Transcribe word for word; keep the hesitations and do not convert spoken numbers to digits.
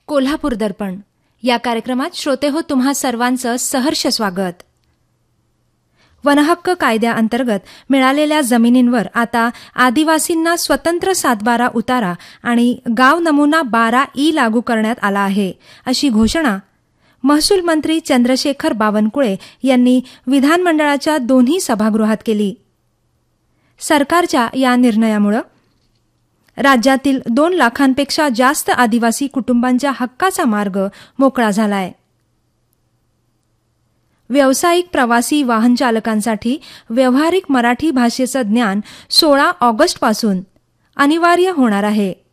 कोल्हापूर दर्पण या कार्यक्रमात श्रोते हो तुम्हा सर्वांचं सहर्ष स्वागत. वनहक्क कायद्याअंतर्गत मिळालेल्या जमिनींवर आता आदिवासींना स्वतंत्र सातबारा उतारा आणि गाव नमुना बारा ई लागू करण्यात आला आहे, अशी घोषणा महसूल मंत्री चंद्रशेखर बावनकुळे यांनी विधानमंडळाच्या दोन्ही सभागृहात केली. सरकारच्या या निर्णयामुळे राज्यातील दोन लाखांपेक्षा जास्त आदिवासी कुटुंबांच्या हक्काचा मार्ग मोकळा झालाय. व्यावसायिक प्रवासी वाहन चालकांसाठी व्यावहारिक मराठी भाषेचं ज्ञान सोळा ऑगस्टपासून अनिवार्य होणार आहे.